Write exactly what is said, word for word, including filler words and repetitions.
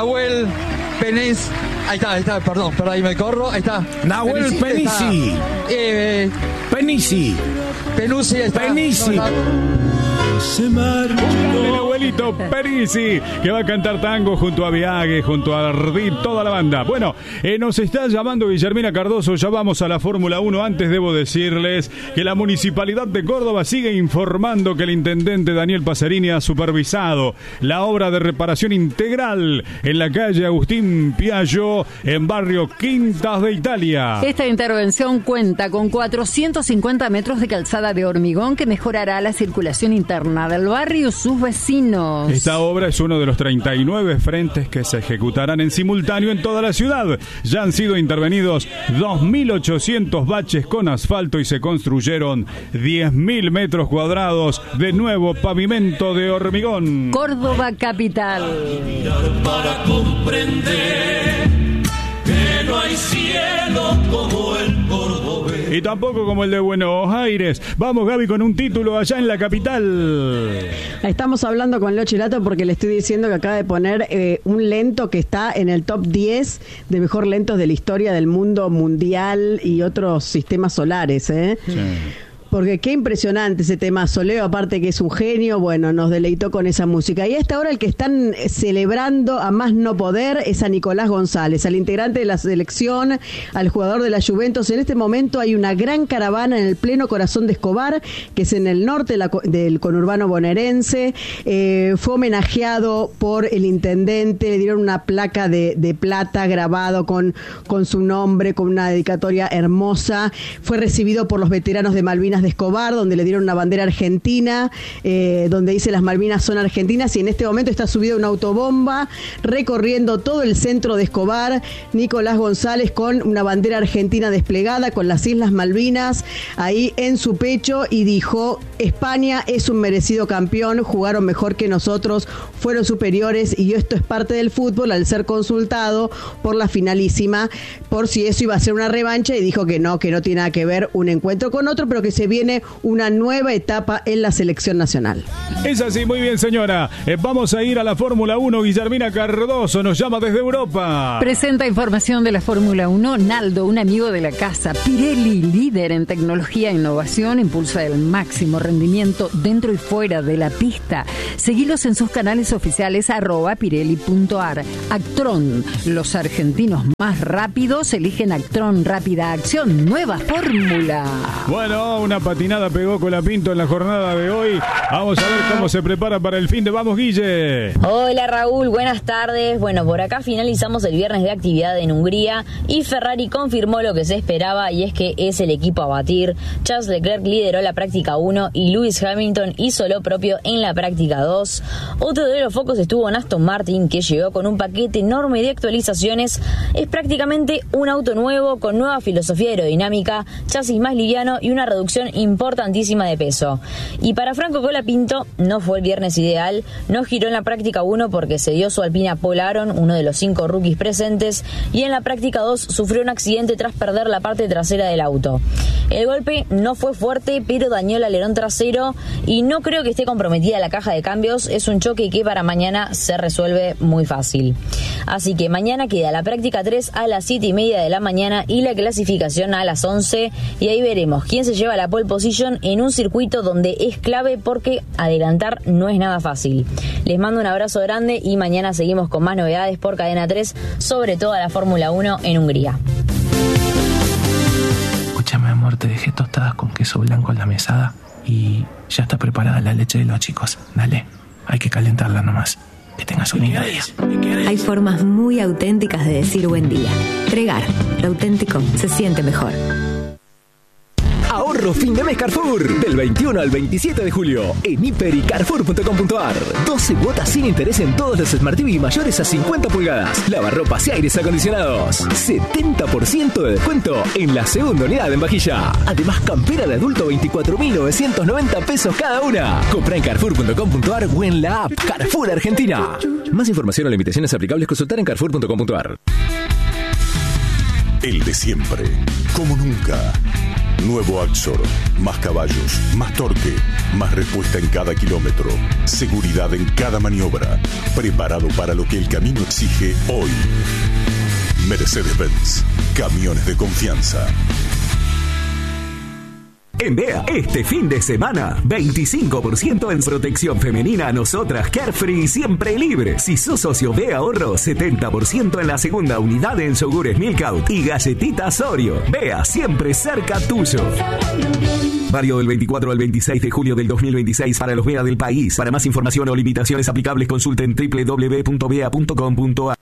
Nahuel Penís. Ahí está, ahí está, perdón, perdón, ahí me corro. Ahí está. Nahuel Penisi. Eh, Penisi. Penuzzi está. Penisi. No, Se marchó. El abuelito Perisi, que va a cantar tango junto a Viague, junto a Ardit, toda la banda. Bueno, eh, nos está llamando Guillermina Cardoso, ya vamos a la Fórmula uno. Antes debo decirles que la Municipalidad de Córdoba sigue informando que el intendente Daniel Pacerini ha supervisado la obra de reparación integral en la calle Agustín Piaggio, en barrio Quintas de Italia. Esta intervención cuenta con cuatrocientos cincuenta metros de calzada de hormigón que mejorará la circulación interna del barrio y sus vecinos. Esta obra es uno de los treinta y nueve frentes que se ejecutarán en simultáneo en toda la ciudad. Ya han sido intervenidos dos mil ochocientos baches con asfalto y se construyeron diez mil metros cuadrados de nuevo pavimento de hormigón. Córdoba capital. Para comprender que no hay cielo como el cordobés. Y tampoco como el de Buenos Aires. Vamos, Gaby, con un título allá en la capital. Estamos hablando con Leo Chilato porque le estoy diciendo que acaba de poner eh, un lento que está en el top diez de mejor lentos de la historia del mundo mundial y otros sistemas solares, ¿eh? Sí. Porque qué impresionante ese temazo. Leo, aparte que es un genio, bueno, nos deleitó con esa música. Y a esta hora el que están celebrando a más no poder es a Nicolás González, al integrante de la selección, al jugador de la Juventus. En este momento hay una gran caravana en el pleno corazón de Escobar, que es en el norte de la, del conurbano bonaerense. Eh, fue homenajeado por el intendente, le dieron una placa de, de plata grabado con, con su nombre, con una dedicatoria hermosa. Fue recibido por los veteranos de Malvinas de Escobar, donde le dieron una bandera argentina, eh, donde dice las Malvinas son argentinas, y en este momento está subido una autobomba recorriendo todo el centro de Escobar. Nicolás González con una bandera argentina desplegada con las Islas Malvinas ahí en su pecho, y dijo: España es un merecido campeón, jugaron mejor que nosotros, fueron superiores, y esto es parte del fútbol. Al ser consultado por la finalísima por si eso iba a ser una revancha, y dijo que no, que no tiene nada que ver un encuentro con otro, pero que se viene una nueva etapa en la selección nacional. Es así, muy bien, señora. Eh, vamos a ir a la Fórmula uno. Guillermina Cardoso nos llama desde Europa. Presenta información de la Fórmula uno Naldo, un amigo de la casa. Pirelli, líder en tecnología e innovación, impulsa el máximo rendimiento dentro y fuera de la pista. Seguilos en sus canales oficiales arroba pirelli punto ar. Actron, los argentinos más rápidos eligen Actron Rápida Acción, nueva fórmula. Bueno, una patinada pegó Colapinto en la jornada de hoy. Vamos a ver cómo se prepara para el fin de Vamos, Guille. Hola, Raúl, buenas tardes. Bueno, por acá finalizamos el viernes de actividad en Hungría y Ferrari confirmó lo que se esperaba, y es que es el equipo a batir. Charles Leclerc lideró la práctica uno y Lewis Hamilton hizo lo propio en la práctica dos. Otro de los focos estuvo en Aston Martin, que llegó con un paquete enorme de actualizaciones. Es prácticamente un auto nuevo con nueva filosofía aerodinámica, chasis más liviano y una reducción importantísima de peso. Y para Franco Colapinto no fue el viernes ideal, no giró en la práctica uno porque se dio su Alpina Paul Aron, uno de los cinco rookies presentes, y en la práctica dos sufrió un accidente tras perder la parte trasera del auto. El golpe no fue fuerte, pero dañó el alerón trasero y no creo que esté comprometida la caja de cambios. Es un choque que para mañana se resuelve muy fácil. Así que mañana queda la práctica tres a las siete y media de la mañana y la clasificación a las once, y ahí veremos quién se lleva la pole position en un circuito donde es clave porque adelantar no es nada fácil. Les mando un abrazo grande y mañana seguimos con más novedades por Cadena tres, sobre todo a la Fórmula uno en Hungría. Escúchame, amor, te dejé tostadas con queso blanco en la mesada y ya está preparada la leche de los chicos. Dale, hay que calentarla nomás. Que tengas un lindo día. Hay formas muy auténticas de decir buen día. Tregar, lo auténtico se siente mejor. Ahorro fin de mes Carrefour. Del veintiuno al veintisiete de julio. En hiper y carrefour punto com punto ar. doce cuotas sin interés en todos los Smart T V mayores a cincuenta pulgadas. Lavarropas y aires acondicionados. setenta por ciento de descuento en la segunda unidad en vajilla. Además, campera de adulto veinticuatro mil novecientos noventa pesos cada una. Compra en carrefour punto com punto ar o en la app Carrefour Argentina. Más información o limitaciones aplicables consultar en carrefour punto com punto ar. El de siempre. Como nunca. Nuevo Axor. Más caballos, más torque, más respuesta en cada kilómetro. Seguridad en cada maniobra. Preparado para lo que el camino exige hoy. Mercedes-Benz. Camiones de confianza. En B E A, este fin de semana, veinticinco por ciento en protección femenina a nosotras, Carefree, siempre libre. Si sos socio B E A Ahorro, setenta por ciento en la segunda unidad en yogures Milkout y galletitas Oreo. B E A, siempre cerca tuyo. Válido del veinticuatro al veintiséis de julio del dos mil veintiséis para los B E A del país. Para más información o limitaciones aplicables, consulten doble u doble u doble u punto b e a punto com punto a r.